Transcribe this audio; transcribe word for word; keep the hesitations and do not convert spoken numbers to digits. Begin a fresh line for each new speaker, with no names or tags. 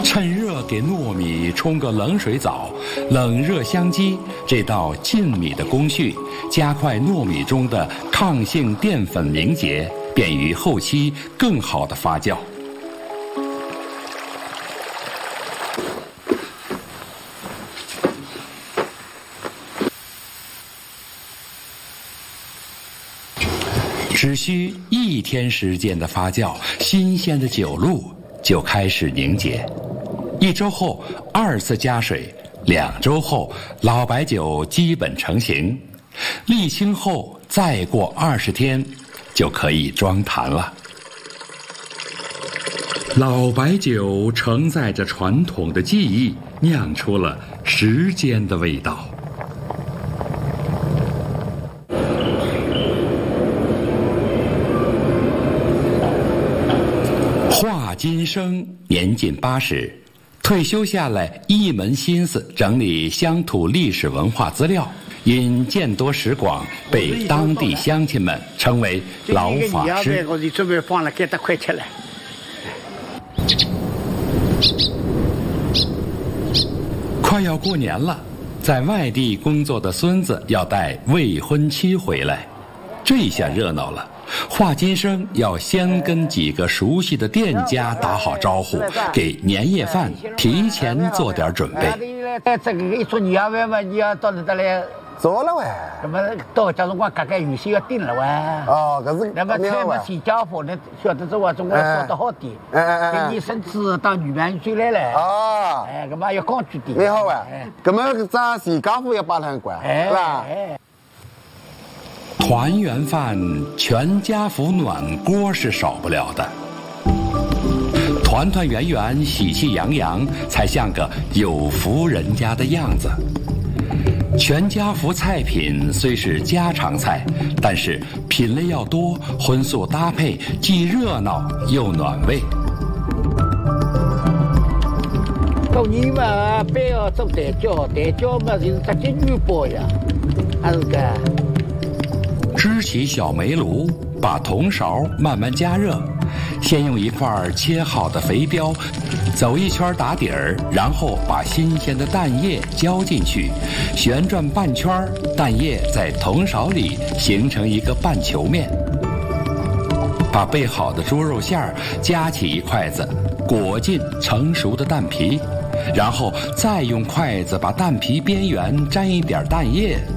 趁热给糯米冲个冷水澡，冷热相激，这道浸米的工序加快糯米中的抗性淀粉凝结，便于后期更好的发酵。只需一天时间的发酵，新鲜的酒露就开始凝结。一周后二次加水，两周后老白酒基本成型，沥青后再过二十天就可以装坛了。老白酒承载着传统的技艺，酿出了时间的味道。华金生年近八十，退休下来一门心思整理乡土历史文化资料，因见多识广，被当地乡亲们称为老法师。
我就准备放了，给他快吃了。
快要过年了，在外地工作的孙子要带未婚妻回来，这下热闹了。华金生要先跟几个熟悉的店家打好招呼，给年夜饭提前做点准备。
这个一说你要问嘛，你要到那来
做了喂。
那么到家辰光大概预先要定了喂。
哦，搿是。
那么菜嘛谁家伙呢？晓得这话中国说得好点。
哎哎哎。
给你孙子到女满岁来了。
哦。
哎，搿么要讲究点。
蛮好喂。搿么搿咱谁家伙要把他管，是吧？
团圆饭，全家福暖锅是少不了的。团团圆圆，喜气洋洋，才像个有福人家的样子。全家福菜品虽是家常菜，但是品类要多，荤素搭配，既热闹又暖胃。
过年嘛，不要做蛋饺，蛋饺嘛就是直接软包呀，还是个。
支起小煤炉，把铜勺慢慢加热，先用一块切好的肥膘走一圈打底儿，然后把新鲜的蛋液浇进去，旋转半圈，蛋液在铜勺里形成一个半球面。把备好的猪肉馅儿夹起一筷子，裹进成熟的蛋皮，然后再用筷子把蛋皮边缘沾一点蛋液